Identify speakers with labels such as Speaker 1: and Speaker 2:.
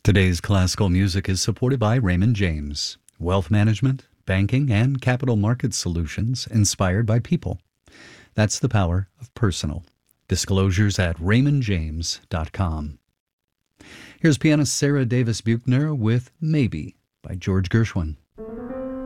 Speaker 1: Today's classical music is supported by Raymond James, wealth management, banking, and capital market solutions inspired by people. That's the power of personal. Disclosures at raymondjames.com. Here's pianist Sarah Davis Buchner with Maybe by George Gershwin.